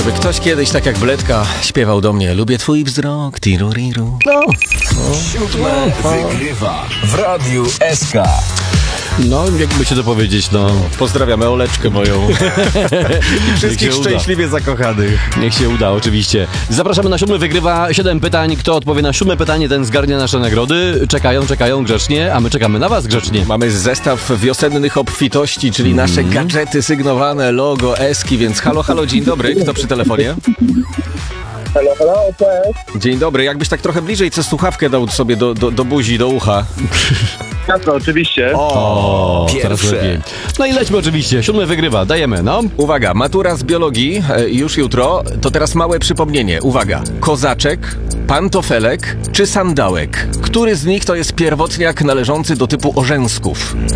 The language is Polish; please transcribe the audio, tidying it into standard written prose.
Żeby ktoś kiedyś, tak jak Bledka, śpiewał do mnie: lubię twój wzrok, tiruriru. No. Siódme wygrywa w Radiu SK. No, jakby się to powiedzieć, no. Pozdrawiamy Oleczkę moją. I wszystkich Niech się szczęśliwie zakochanych. Niech się uda, oczywiście. Zapraszamy na 7 wygrywa 7 pytań. Kto odpowie na 7 pytanie, ten zgarnia nasze nagrody. Czekają grzecznie, a my czekamy na was grzecznie. Mamy zestaw wiosennych obfitości, czyli nasze gadżety sygnowane, logo, eski, więc halo, dzień dobry. Kto przy telefonie? Halo, cześć. Dzień dobry. Jakbyś tak trochę bliżej słuchawkę dał sobie do buzi, do ucha. Jasno, oczywiście. O, coraz pierwsze. lepiej. No i lećmy oczywiście. 7 wygrywa, dajemy, no. Uwaga, matura z biologii już jutro. To teraz małe przypomnienie. Uwaga, kozaczek, pantofelek czy sandałek? Który z nich to jest pierwotniak należący do typu orzęsków?